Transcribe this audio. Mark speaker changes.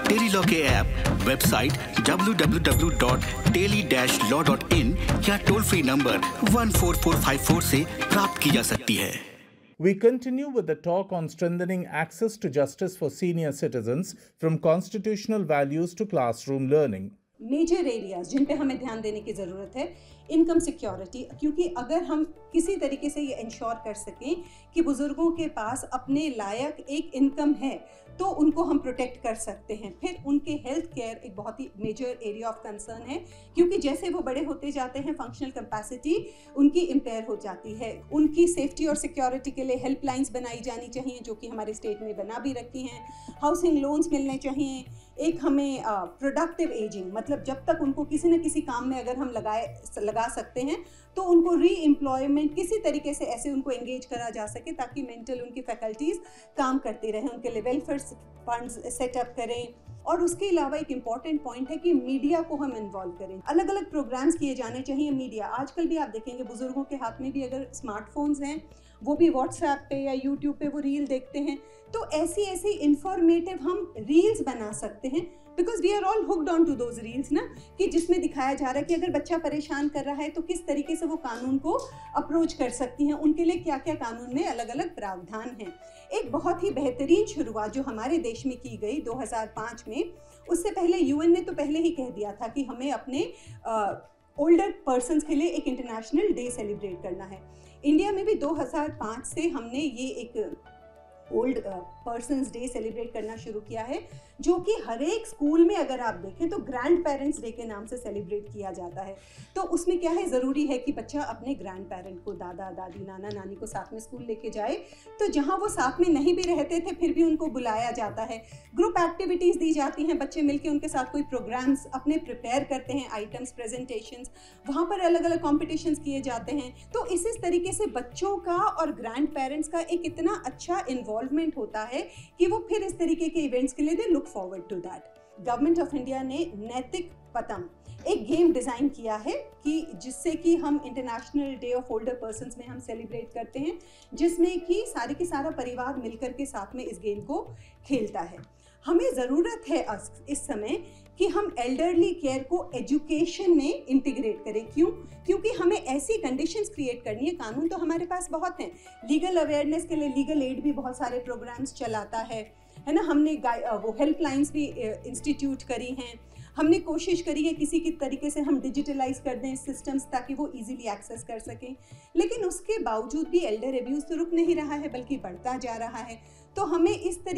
Speaker 1: Tele-Law के app, website www.teli-law.in या toll free number 14454 से प्राप्त की जा सकती है।
Speaker 2: We continue with the talk on strengthening access to justice for senior citizens from constitutional values to classroom learning.
Speaker 3: Major areas जिन पे हमें ध्यान देने की ज़रूरत है, इनकम सिक्योरिटी, क्योंकि अगर हम किसी तरीके से ये इंश्योर कर सकें कि बुज़ुर्गों के पास अपने लायक एक इनकम है तो उनको हम प्रोटेक्ट कर सकते हैं। फिर उनके हेल्थ केयर एक बहुत ही मेजर एरिया ऑफ कंसर्न है, क्योंकि जैसे वो बड़े होते जाते हैं फंक्शनल कैपेसिटी उनकी इम्पेयर हो जाती है। उनकी सेफ्टी और सिक्योरिटी के लिए हेल्पलाइंस बनाई जानी चाहिए, जो कि हमारे स्टेट में बना भी रखी हैं। हाउसिंग लोन्स मिलने चाहिए। एक हमें प्रोडक्टिव एजिंग, मतलब जब तक उनको किसी न किसी काम में अगर हम लगा सकते हैं तो उनको री एम्प्लॉयमेंट किसी तरीके से ऐसे उनको एंगेज करा जा सके ताकि मेंटल उनकी फैकल्टीज़ काम करती रहें, उनके लिए वेलफेयर फंड्स सेटअप करें। और उसके अलावा एक इम्पॉर्टेंट पॉइंट है कि मीडिया को हम इन्वॉल्व करें। अलग अलग प्रोग्राम्स किए जाने चाहिए। मीडिया आजकल भी आप देखेंगे बुजुर्गों के हाथ में भी अगर स्मार्टफोन्स हैं, वो भी व्हाट्सएप पे या यूट्यूब पे वो रील देखते हैं, तो ऐसी इंफॉर्मेटिव हम रील्स बना सकते हैं, because we are all hooked on to those reels ना, कि जिसमें दिखाया जा रहा है कि अगर बच्चा परेशान कर रहा है तो किस तरीके से वो कानून को अप्रोच कर सकती हैं, उनके लिए क्या क्या कानून में अलग अलग प्रावधान हैं। एक बहुत ही बेहतरीन शुरुआत जो हमारे देश में की गई 2005 में, उससे पहले यूएन ने तो पहले ही कह दिया था कि हमें अपने ओल्डर पर्सन्स के लिए एक इंटरनेशनल डे सेलिब्रेट करना है। इंडिया में भी 2005 से हमने ये एक ओल्ड पर्सन्स डे सेलिब्रेट करना शुरू किया है, जो कि हर एक स्कूल में अगर आप देखें तो ग्रैंड पेरेंट्स डे के नाम से सेलिब्रेट किया जाता है। तो उसमें क्या है, ज़रूरी है कि बच्चा अपने ग्रैंड पेरेंट को, दादा दादी नाना नानी को साथ में स्कूल लेके जाए। तो जहाँ वो साथ में नहीं भी रहते थे फिर भी उनको बुलाया जाता है, ग्रुप एक्टिविटीज़ दी जाती हैं, बच्चे मिलके उनके साथ कोई प्रोग्राम्स अपने प्रिपेयर करते हैं, आइटम्स, प्रेजेंटेशंस, वहाँ पर अलग अलग कॉम्पिटिशन्स किए जाते हैं। तो इस तरीके से बच्चों का और ग्रैंड पेरेंट्स का एक इतना अच्छा इन्वॉल्वमेंट होता है कि वो फिर इस तरीके के इवेंट्स के लिए they look forward to that. Government of India ने नैतिक पतंग एक गेम डिज़ाइन किया है कि जिससे कि हम international day of older persons में हम सेलिब्रेट करते हैं, जिसमें कि सारे के सारा परिवार मिलकर के साथ में इस गेम को खेलता है। हमें ज़रूरत है इस समय कि हम एल्डरली केयर को एजुकेशन में इंटीग्रेट करें। क्यों? क्योंकि हमें ऐसी कंडीशंस क्रिएट करनी है। कानून तो हमारे पास बहुत हैं, लीगल अवेयरनेस के लिए लीगल एड भी बहुत सारे प्रोग्राम्स चलाता है ना। हमने वो हेल्पलाइंस भी इंस्टीट्यूट करी हैं। हमने कोशिश करी है किसी की तरीके से हम डिजिटलाइज कर दें सिस्टम्स ताकि वो इजीली एक्सेस कर सकें, लेकिन उसके बावजूद भी एल्डर अब्यूज़ तो रुक नहीं रहा है बल्कि बढ़ता जा रहा है। तो हमें इस तरीके